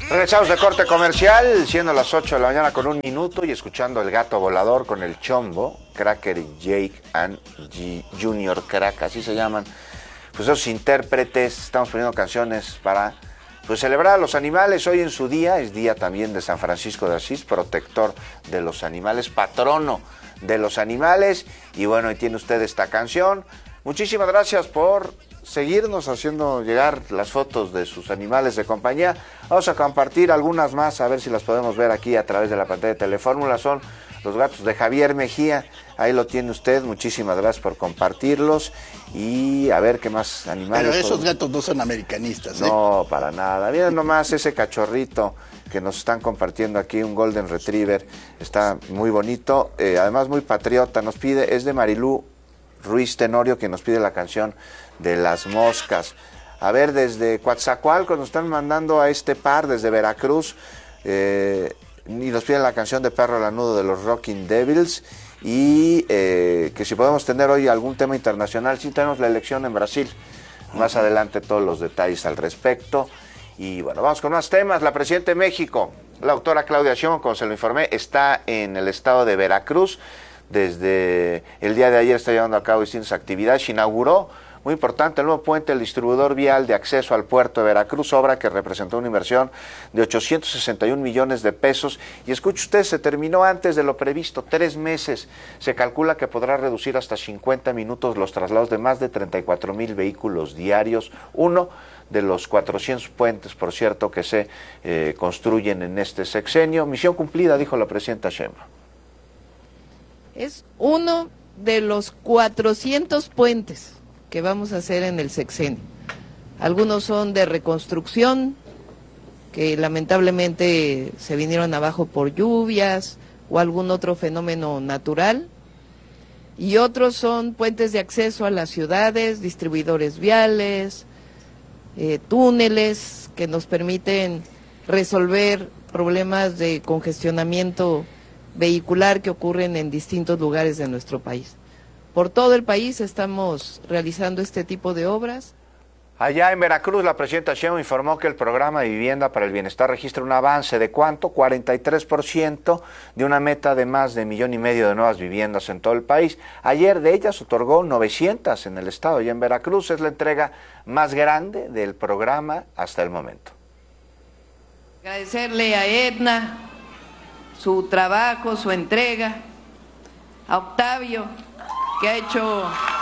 Regresamos de corte comercial, siendo las 8 de la mañana con 1 minuto y escuchando El Gato Volador con el Chombo, Cracker y Jake and Junior Crack, así se llaman. Pues esos intérpretes, estamos poniendo canciones para pues celebrar a los animales. Hoy en su día, es día también de San Francisco de Asís, protector de los animales, patrono de los animales. Y bueno, ahí tiene usted esta canción. Muchísimas gracias por seguirnos haciendo llegar las fotos de sus animales de compañía. Vamos a compartir algunas más, a ver si las podemos ver aquí a través de la pantalla de Telefórmula. Son los gatos de Javier Mejía, ahí lo tiene usted. Muchísimas gracias por compartirlos y a ver qué más animales. Pero esos gatos no son americanistas, ¿eh? No, para nada. Miren nomás ese cachorrito que nos están compartiendo aquí, un Golden Retriever, está muy bonito, además muy patriota. Nos pide, es de Marilú Ruiz Tenorio, que nos pide la canción de Las Moscas. A ver, desde Coatzacoalcos nos están mandando a este par, desde Veracruz, y nos piden la canción de Perro Lanudo de los Rocking Devils, y que si podemos tener hoy algún tema internacional. Sí, tenemos la elección en Brasil, más adelante todos los detalles al respecto. Y bueno, vamos con más temas. La presidenta de México, la doctora Claudia Sheinbaum, como se lo informé, está en el estado de Veracruz. Desde el día de ayer está llevando a cabo distintas actividades. Inauguró, muy importante, el nuevo puente, el distribuidor vial de acceso al puerto de Veracruz, obra que representó una inversión de 861 millones de pesos. Y escuche usted, se terminó antes de lo previsto, 3 meses. Se calcula que podrá reducir hasta 50 minutos los traslados de más de 34,000 vehículos diarios. Uno de los 400 puentes, por cierto, que se construyen en este sexenio. Misión cumplida, dijo la presidenta Sheinbaum. Es uno de los 400 puentes que vamos a hacer en el sexenio. Algunos son de reconstrucción, que lamentablemente se vinieron abajo por lluvias o algún otro fenómeno natural, y otros son puentes de acceso a las ciudades, distribuidores viales, túneles que nos permiten resolver problemas de congestionamiento vehicular que ocurren en distintos lugares de nuestro país. Por todo el país estamos realizando este tipo de obras. Allá en Veracruz, la presidenta Sheinbaum informó que el programa de vivienda para el bienestar registra un avance de ¿cuánto? 43% de una meta de más de 1,5 millones de nuevas viviendas en todo el país. Ayer de ellas otorgó 900 en el estado y en Veracruz es la entrega más grande del programa hasta el momento. Agradecerle a Edna su trabajo, su entrega, a Octavio, que ha hecho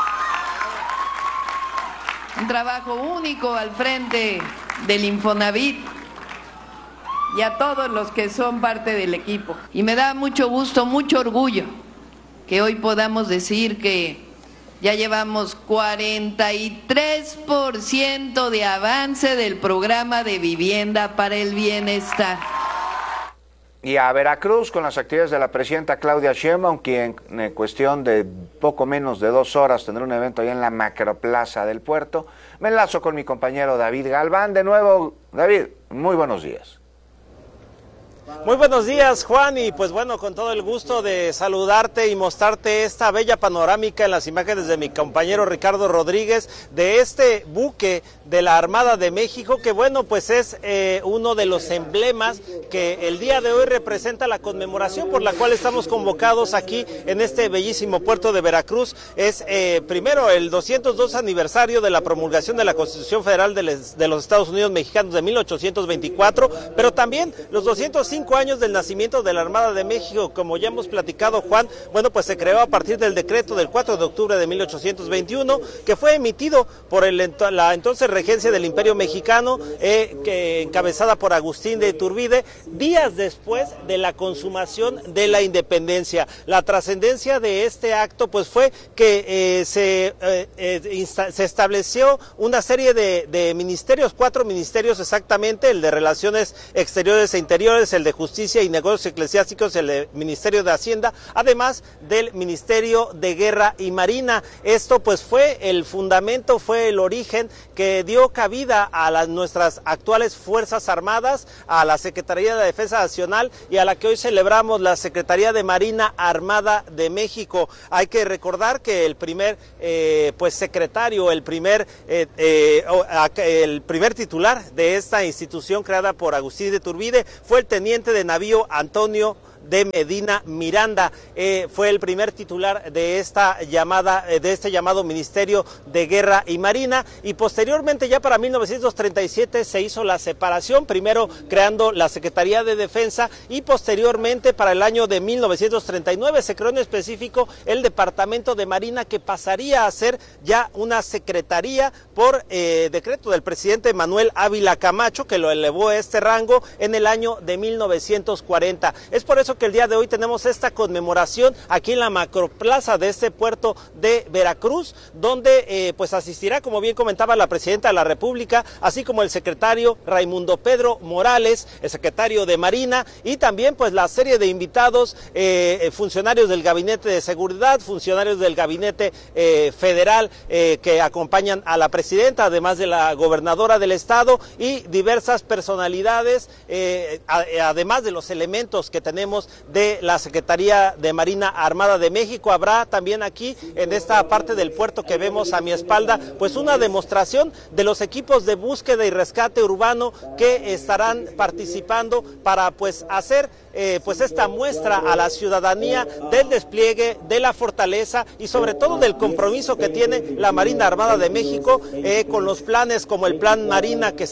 un trabajo único al frente del Infonavit, y a todos los que son parte del equipo. Y me da mucho gusto, mucho orgullo que hoy podamos decir que ya llevamos 43% de avance del programa de vivienda para el bienestar. Y a Veracruz con las actividades de la presidenta Claudia Sheinbaum, quien en cuestión de poco menos de 2 horas tendrá un evento allá en la macroplaza del puerto. Me enlazo con mi compañero David Galván. De nuevo, David, muy buenos días. Muy buenos días, Juan, y pues bueno, con todo el gusto de saludarte y mostrarte esta bella panorámica en las imágenes de mi compañero Ricardo Rodríguez de este buque de la Armada de México, que bueno, pues es uno de los emblemas que el día de hoy representa la conmemoración por la cual estamos convocados aquí en este bellísimo puerto de Veracruz. Es primero el 202 aniversario de la promulgación de la Constitución Federal de los Estados Unidos Mexicanos de 1824, pero también los 205 años del nacimiento de la Armada de México. Como ya hemos platicado, Juan, bueno, pues se creó a partir del decreto del 4 de octubre de 1821, que fue emitido por la entonces regencia del Imperio Mexicano, que encabezada por Agustín de Iturbide, días después de la consumación de la independencia. La trascendencia de este acto pues fue que se estableció una serie de ministerios, 4 ministerios exactamente: el de Relaciones Exteriores e Interiores, el de Justicia y Negocios Eclesiásticos, el Ministerio de Hacienda, además del Ministerio de Guerra y Marina. Esto pues fue el fundamento, fue el origen que dio cabida a nuestras actuales Fuerzas Armadas, a la Secretaría de Defensa Nacional y a la que hoy celebramos, la Secretaría de Marina Armada de México. Hay que recordar que el primer secretario, el primer titular de esta institución creada por Agustín de Iturbide fue el teniente de navío Antonio de Medina Miranda. Fue el primer titular de este llamado Ministerio de Guerra y Marina, y posteriormente, ya para 1937, se hizo la separación, primero creando la Secretaría de Defensa, y posteriormente, para el año de 1939, se creó en específico el Departamento de Marina, que pasaría a ser ya una secretaría por decreto del presidente Manuel Ávila Camacho, que lo elevó a este rango en el año de 1940. Es por eso que el día de hoy tenemos esta conmemoración aquí en la macroplaza de este puerto de Veracruz, donde pues asistirá, como bien comentaba, la presidenta de la República, así como el secretario Raimundo Pedro Morales, el secretario de Marina, y también pues la serie de invitados, funcionarios del Gabinete de Seguridad, funcionarios del Gabinete Federal que acompañan a la presidenta, además de la gobernadora del estado y diversas personalidades, además de los elementos que tenemos de la Secretaría de Marina Armada de México. Habrá también aquí, en esta parte del puerto que vemos a mi espalda, pues una demostración de los equipos de búsqueda y rescate urbano que estarán participando para pues hacer pues esta muestra a la ciudadanía del despliegue de la fortaleza y sobre todo del compromiso que tiene la Marina Armada de México con los planes como el Plan Marina que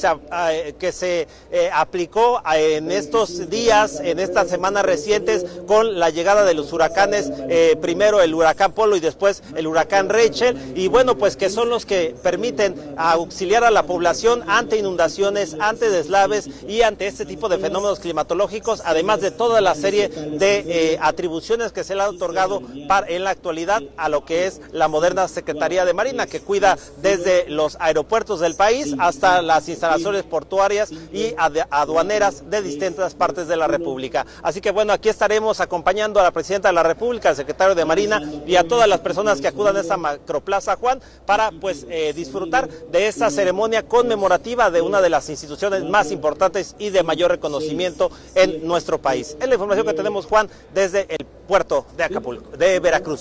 se aplicó en estos días, en estas semanas recientes, con la llegada de los huracanes, primero el huracán Polo y después el huracán Rachel, y bueno, pues que son los que permiten auxiliar a la población ante inundaciones, ante deslaves y ante este tipo de fenómenos climatológicos, además de toda la serie de atribuciones que se le ha otorgado en la actualidad a lo que es la moderna Secretaría de Marina, que cuida desde los aeropuertos del país hasta las instalaciones portuarias y aduaneras de distintas partes de la República. Así que bueno, aquí estaremos acompañando a la presidenta de la República, al secretario de Marina y a todas las personas que acudan a esta macroplaza, Juan, para pues disfrutar de esta ceremonia conmemorativa de una de las instituciones más importantes y de mayor reconocimiento en nuestro país. Es la información que tenemos, Juan, desde el puerto de Acapulco, de Veracruz.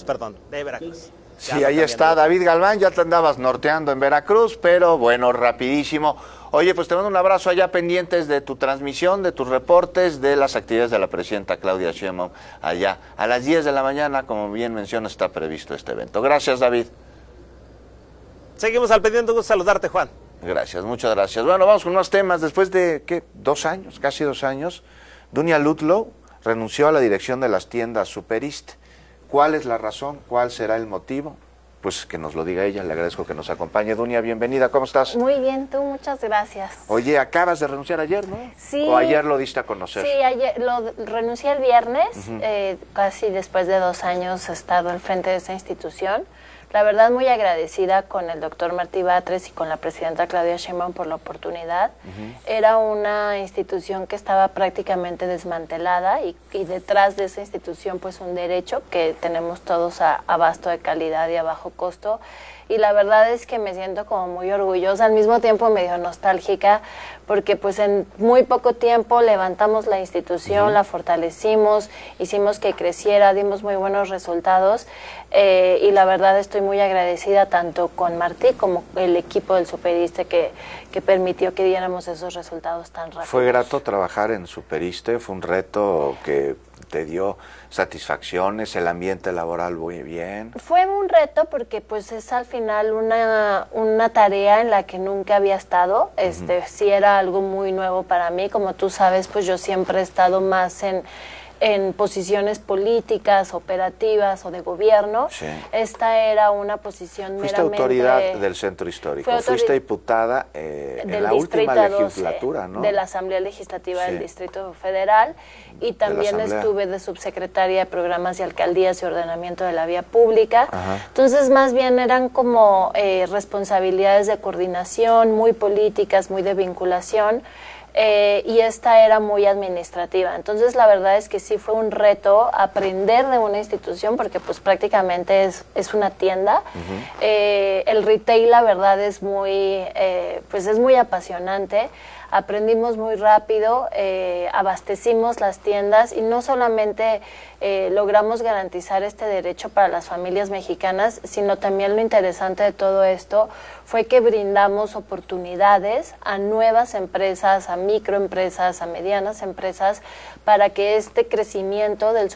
Sí, ahí está David Galván, ya te andabas norteando en Veracruz, pero bueno, rapidísimo. Oye, pues te mando un abrazo allá, pendientes de tu transmisión, de tus reportes, de las actividades de la presidenta Claudia Sheinbaum allá. A las 10 de la mañana, como bien menciona, está previsto este evento. Gracias, David. Seguimos al pendiente, gusto saludarte, Juan. Gracias, muchas gracias. Bueno, vamos con más temas. Después de, ¿qué? 2 años, casi 2 años, Dunia Ludlow renunció a la dirección de las tiendas Superiste. ¿Cuál es la razón? ¿Cuál será el motivo? Pues que nos lo diga ella. Le agradezco que nos acompañe. Dunia, bienvenida. ¿Cómo estás? Muy bien, tú, muchas gracias. Oye, acabas de renunciar ayer, ¿no? Sí. ¿O ayer lo diste a conocer? Sí, ayer renuncié el viernes, casi después de 2 años he estado al frente de esa institución. La verdad, muy agradecida con el doctor Martí Batres y con la presidenta Claudia Sheinbaum por la oportunidad. Era una institución que estaba prácticamente desmantelada y detrás de esa institución pues un derecho que tenemos todos a abasto de calidad y a bajo costo. Y la verdad es que me siento como muy orgullosa, al mismo tiempo medio nostálgica, porque pues en muy poco tiempo levantamos la institución, la fortalecimos, hicimos que creciera, dimos muy buenos resultados, y la verdad estoy muy agradecida tanto con Martí como el equipo del Superiste que permitió que diéramos esos resultados tan rápidos. ¿Fue grato trabajar en Superiste? ¿Fue un reto que te dio satisfacciones, el ambiente laboral muy bien? Fue un reto porque pues es al final una tarea en la que nunca había estado, sí era algo muy nuevo para mí, como tú sabes pues yo siempre he estado más en posiciones políticas, operativas o de gobierno. Sí. Esta era una posición Fuiste meramente... autoridad del Centro Histórico, fuiste diputada en la última legislatura, ¿no? De la Asamblea Legislativa del Distrito Federal, y también estuve de subsecretaria de Programas y Alcaldías y Ordenamiento de la Vía Pública. Entonces, más bien eran como responsabilidades de coordinación, muy políticas, muy de vinculación, y esta era muy administrativa. Entonces, la verdad es que sí fue un reto aprender de una institución, porque pues prácticamente es una tienda. El retail, la verdad, es muy apasionante. Aprendimos muy rápido, abastecimos las tiendas y no solamente logramos garantizar este derecho para las familias mexicanas, sino también lo interesante de todo esto fue que brindamos oportunidades a nuevas empresas, a microempresas, a medianas empresas, para que este crecimiento del